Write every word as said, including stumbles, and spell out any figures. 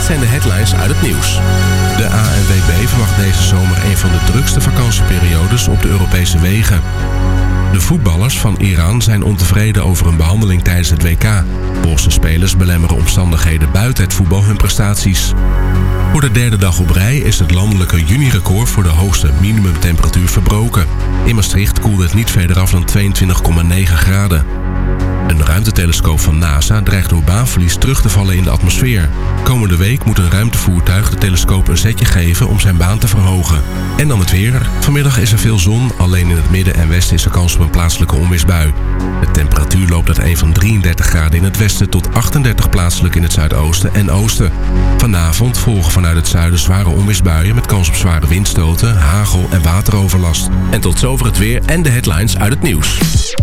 zijn de headlines uit het nieuws. De A N W B verwacht deze zomer een van de drukste vakantieperiodes op de Europese wegen. De voetballers van Iran zijn ontevreden over een behandeling tijdens het W K. Poolse spelers belemmeren omstandigheden buiten het voetbal hun prestaties. Voor de derde dag op rij is het landelijke junirecord voor de hoogste minimumtemperatuur verbroken. In Maastricht koelde het niet verder af dan tweeëntwintig komma negen graden. Een ruimtetelescoop van NASA dreigt door baanverlies terug te vallen in de atmosfeer. Komende week moet een ruimtevoertuig de telescoop een zetje geven om zijn baan te verhogen. En dan het weer. Vanmiddag is er veel zon, alleen in het midden en westen is er kans op een plaatselijke onweersbui. De temperatuur loopt uiteen van drieëndertig graden in het westen tot achtendertig plaatselijk in het zuidoosten en oosten. Vanavond volgen vanuit het zuiden zware onweersbuien met kans op zware windstoten, hagel en wateroverlast. En tot zover het weer en de headlines uit het nieuws.